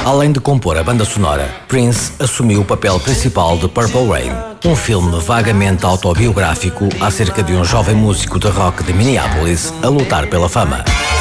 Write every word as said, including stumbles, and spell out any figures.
Além de compor a banda sonora, Prince assumiu o papel principal de Purple Rain, um filme vagamente autobiográfico acerca de um jovem músico de rock de Minneapolis a lutar pela fama.